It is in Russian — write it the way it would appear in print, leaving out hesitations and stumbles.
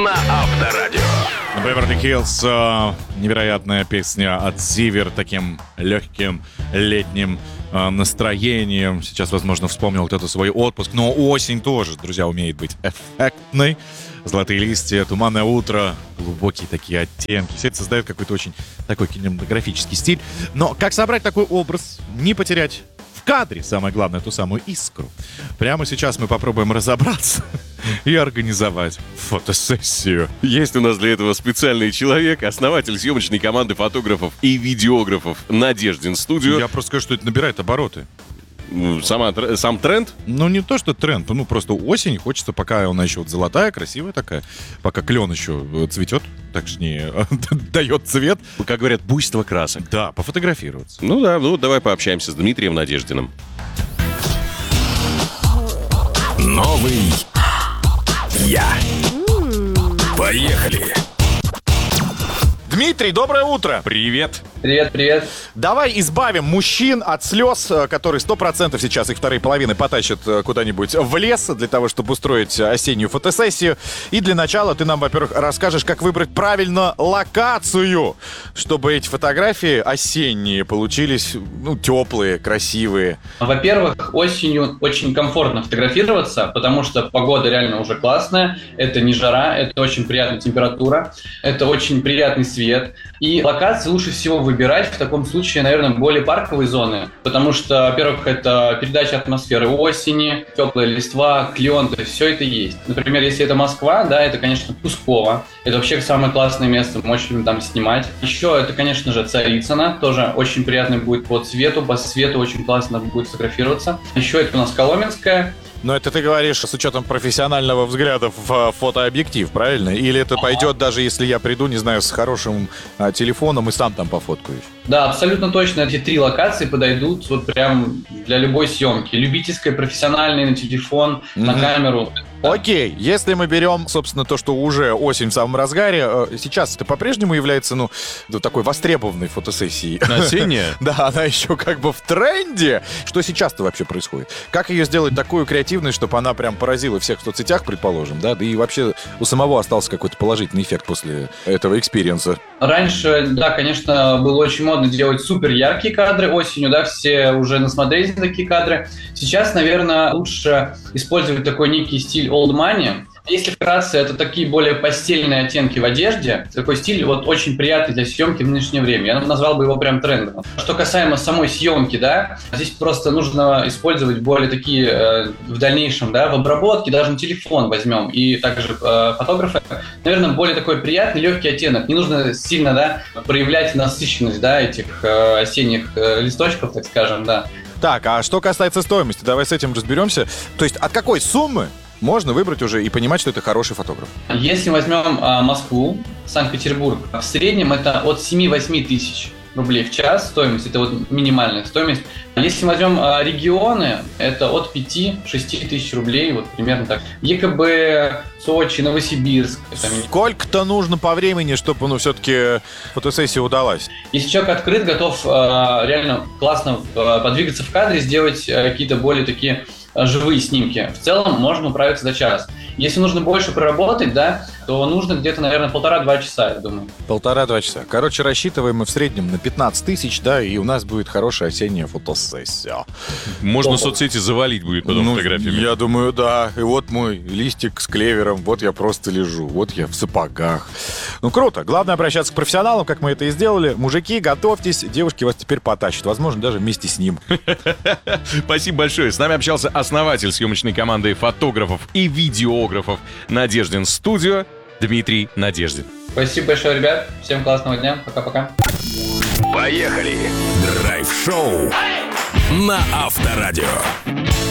на Авторадио. Beverly Hills, невероятная песня от Зивер, таким легким летним настроением. Сейчас, возможно, вспомнил кто-то свой отпуск, но осень тоже, друзья, умеет быть эффектной. Золотые листья, туманное утро, глубокие такие оттенки. Все это создает какой-то очень такой кинематографический стиль. Но как собрать такой образ, не потерять в кадре, самое главное, ту самую искру? Прямо сейчас мы попробуем разобраться и организовать фотосессию. Есть у нас для этого специальный человек, основатель съемочной команды фотографов и видеографов Надеждин Студио. Я просто скажу, что это набирает обороты. Сам тренд? Ну, не то, что тренд, ну, просто осень, хочется, пока она еще вот золотая, красивая такая, пока клен еще цветет, так же не дает цвет. Как говорят, буйство красок. Да, пофотографироваться. Ну да, ну давай пообщаемся с Дмитрием Надеждиным. Новый я. Поехали. Дмитрий, доброе утро! Привет. Привет. Давай избавим мужчин от слез, которые 100% сейчас их вторые половины потащат куда-нибудь в лес для того, чтобы устроить осеннюю фотосессию. И для начала ты нам, во-первых, расскажешь, как выбрать правильно локацию, чтобы эти фотографии осенние получились, ну, теплые, красивые. Во-первых, осенью очень комфортно фотографироваться, потому что погода реально уже классная. Это не жара, это очень приятная температура, это очень приятный свет. И локации лучше всего выбирать в таком случае, наверное, более парковые зоны, потому что, во-первых, это передача атмосферы осени, теплая листва, клен, то есть все это есть. Например, если это Москва, да, это, конечно, Кусково. Это вообще самое классное место, мы очень любим там снимать. Еще это, конечно же, Царицыно, тоже очень приятно будет по цвету, по свету очень классно будет фотографироваться. Еще это у нас Коломенская. Но это ты говоришь с учетом профессионального взгляда в фотообъектив, правильно? Или это пойдет, даже если я приду, не знаю, с хорошим телефоном и сам там пофоткаюсь? Да, абсолютно точно. Эти три локации подойдут вот прям для любой съемки. Любительской, профессиональной, на телефон, на камеру. Окей, если мы берем, собственно, то, что уже осень в самом разгаре, сейчас это по-прежнему является, ну, такой востребованной фотосессией. Осенняя? Да, она еще как бы в тренде. Что сейчас-то вообще происходит? Как ее сделать такую креативной, чтобы она прям поразила всех в соцсетях, предположим, да? Да и вообще у самого остался какой-то положительный эффект после этого экспириенса. Раньше, да, конечно, было очень модно делать супер яркие кадры осенью, да, все уже насмотрелись на такие кадры. Сейчас, наверное, лучше использовать такой некий стиль old money. Если вкратце, это такие более постельные оттенки в одежде. Такой стиль вот очень приятный для съемки в нынешнее время. Я назвал бы его прям трендом. Что касаемо самой съемки, да, здесь просто нужно использовать более такие в дальнейшем, да, в обработке, даже на телефон возьмем. И также фотографы, наверное, более такой приятный, легкий оттенок. Не нужно сильно, да, проявлять насыщенность, да, этих осенних листочков, так скажем, да. Так, а что касается стоимости, давай с этим разберемся. То есть от какой суммы можно выбрать уже и понимать, что это хороший фотограф? Если возьмем Москву, Санкт-Петербург, в среднем это от 7-8 тысяч рублей в час стоимость, это вот минимальная стоимость. Если возьмем регионы, это от 5-6 тысяч рублей, вот примерно так. ЕКБ, Сочи, Новосибирск. Сколько-то нужно по времени, чтобы, ну, все-таки фотосессия удалась? Если человек открыт, готов реально классно подвигаться в кадре, сделать какие-то более такие живые снимки, в целом можно управиться за час. Если нужно больше проработать, да, то нужно где-то, наверное, 1,5-2 часа, я думаю. 1,5-2 часа. Короче, рассчитываем мы в среднем на 15 тысяч, да, и у нас будет хорошая осенняя фотосессия. Можно соцсети завалить будет потом фотографиями. Я думаю, да. И вот мой листик с клевером, вот я просто лежу, вот я в сапогах. Ну, круто. Главное обращаться к профессионалам, как мы это и сделали. Мужики, готовьтесь, девушки вас теперь потащат. Возможно, даже вместе с ним. Спасибо большое. С нами общался основатель съемочной команды фотографов и видеографов Надеждин Студио Дмитрий Надеждин. Спасибо большое, ребят. Всем классного дня. Пока-пока. Поехали. Драйв-шоу на Авторадио.